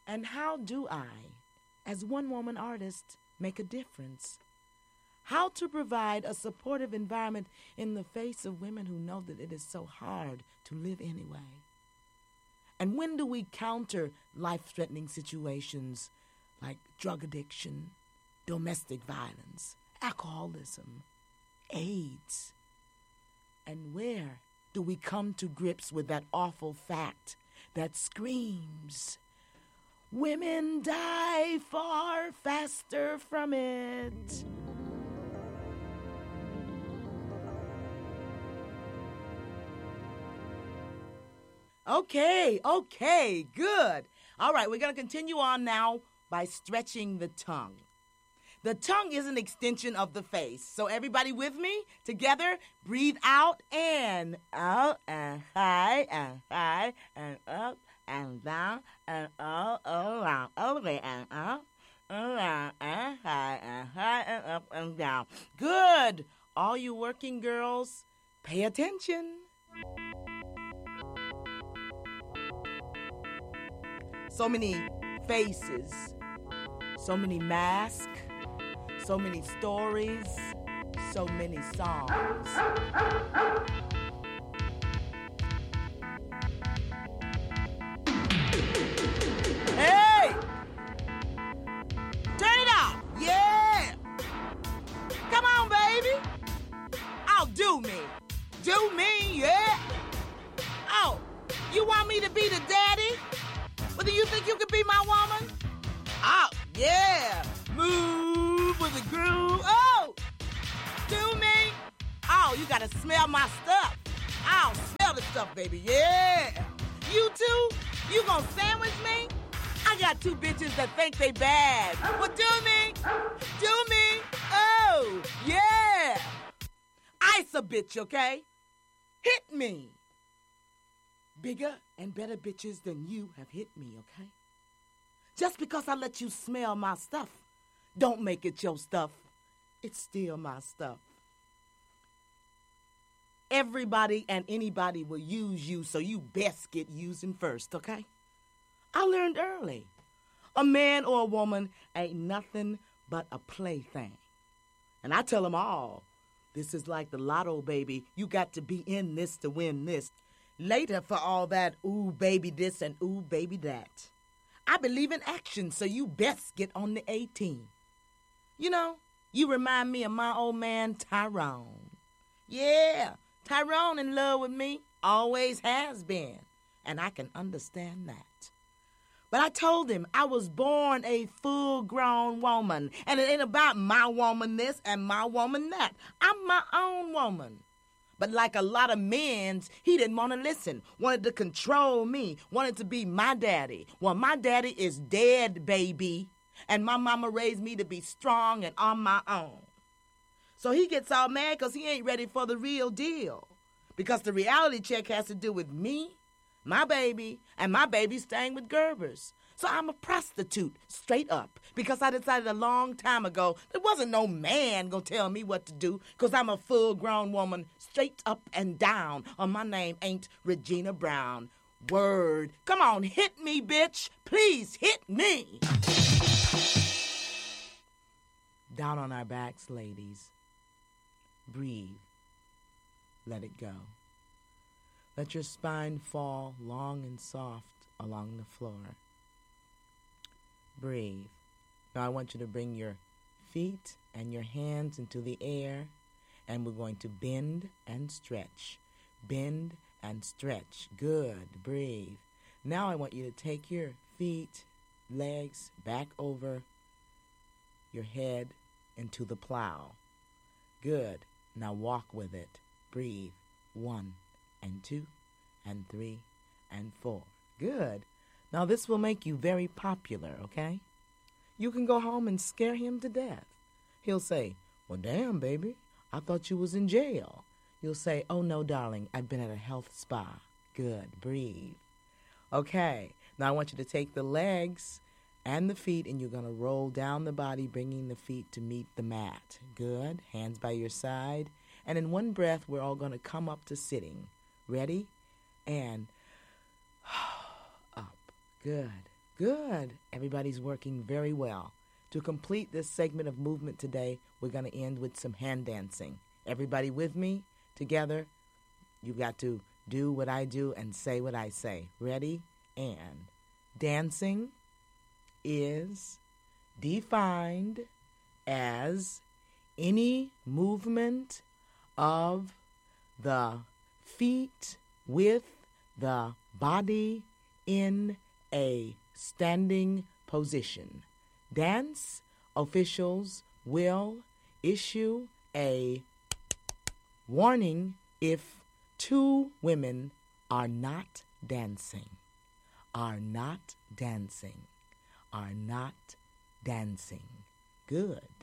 And how do I, as one woman artist, make a difference? How to provide a supportive environment in the face of women who know that it is so hard to live anyway? And when do we counter life-threatening situations like drug addiction, domestic violence, alcoholism, AIDS? And where do we come to grips with that awful fact that screams, women die far faster from it? Okay, good. All right, we're going to continue on now by stretching the tongue. The tongue is an extension of the face. So everybody with me? Together, breathe out and high and up and down and all around. Okay, and up, around and high and up and down. Good. All you working girls, pay attention. So many faces, so many masks, so many stories, so many songs. Hey! Turn it up! Yeah! Come on, baby! Oh, do me! Do me, yeah! Oh, you want me to be the daddy? But do you think you could be my woman? Oh, yeah. Move with the groove. Oh, do me. Oh, you got to smell my stuff. I'll smell the stuff, baby. Yeah. You too? You gonna sandwich me? I got two bitches that think they bad. Well, do me. Do me. Oh, yeah. Ice a bitch, okay? Hit me. Bigger and better bitches than you have hit me, okay? Just because I let you smell my stuff, don't make it your stuff. It's still my stuff. Everybody and anybody will use you, so you best get using first, okay? I learned early. A man or a woman ain't nothing but a plaything. And I tell them all, this is like the lotto, baby. You got to be in this to win this. Later for all that, ooh, baby this and ooh, baby that. I believe in action, so you best get on the A-team. You know, you remind me of my old man, Tyrone. Yeah, Tyrone in love with me, always has been, and I can understand that. But I told him I was born a full-grown woman, and it ain't about my woman this and my woman that. I'm my own woman. But like a lot of men, he didn't want to listen, wanted to control me, wanted to be my daddy. Well, my daddy is dead, baby, and my mama raised me to be strong and on my own. So he gets all mad because he ain't ready for the real deal. Because the reality check has to do with me, my baby, and my baby staying with Gerbers. So I'm a prostitute, straight up, because I decided a long time ago there wasn't no man gonna tell me what to do, because I'm a full-grown woman, straight up and down, or my name ain't Regina Brown. Word. Come on, hit me, bitch. Please hit me. Down on our backs, ladies. Breathe. Let it go. Let your spine fall long and soft along the floor. Breathe. Now I want you to bring your feet and your hands into the air, and we're going to bend and stretch. Bend and stretch. Good. Breathe. Now I want you to take your feet, legs back over your head into the plow. Good. Now walk with it. Breathe. 1 and 2 and 3 and 4. Good. Now, this will make you very popular, okay? You can go home and scare him to death. He'll say, well, damn, baby, I thought you was in jail. You'll say, oh, no, darling, I've been at a health spa. Good. Breathe. Okay. Now, I want you to take the legs and the feet, and you're going to roll down the body, bringing the feet to meet the mat. Good. Hands by your side. And in one breath, we're all going to come up to sitting. Ready? And up. Good. Good. Everybody's working very well. To complete this segment of movement today, we're going to end with some hand dancing. Everybody with me? Together? You've got to do what I do and say what I say. Ready? And dancing is defined as any movement of the feet with the body in a standing position. Dance officials will issue a warning if two women are not dancing, are not dancing, are not dancing. Good.